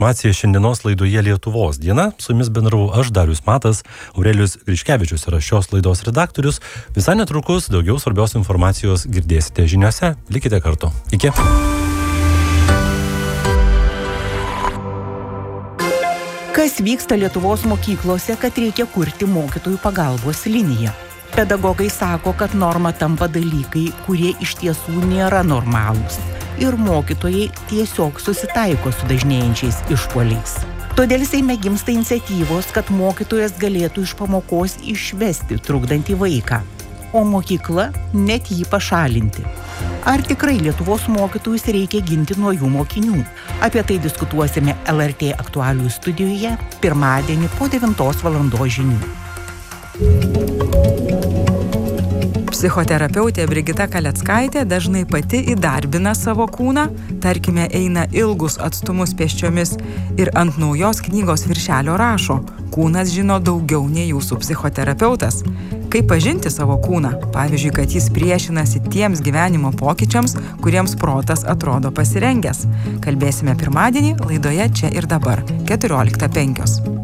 informacija šiandienos laidoje Lietuvos diena. Su jumis bendravau aš, Darius Matas, Aurelijus Griškevičius yra šios laidos redaktorius. Visai netrukus daugiau svarbios informacijos girdėsite žiniose. Likite kartu. Iki. Kas vyksta Lietuvos mokyklose, kad reikia kurti mokytojų pagalbos liniją? Pedagogai sako, kad norma tampa dalykai, kurie iš tiesų nėra normalūs. Ir mokytojai tiesiog susitaiko su dažnėjančiais išpuoliais. Todėl Seime gimsta iniciatyvos, kad mokytojas galėtų iš pamokos išvesti trukdantį vaiką, o mokykla net jį pašalinti. Ar tikrai Lietuvos mokytojus reikia ginti nuo jų mokinių? Apie tai diskutuosime LRT aktualijų studijoje pirmadienį po 9 valandos žinių. Psichoterapeutė Brigita Kaleckaitė dažnai pati įdarbina savo kūną, tarkime, eina ilgus atstumus pėsčiomis ir ant naujos knygos viršelio rašo: kūnas žino daugiau nei jūsų psichoterapeutas. Kaip pažinti savo kūną? Pavyzdžiui, kad jis priešinasi tiems gyvenimo pokyčiams, kuriems protas atrodo pasirengęs. Kalbėsime pirmadienį laidoje Čia ir dabar, 14:05.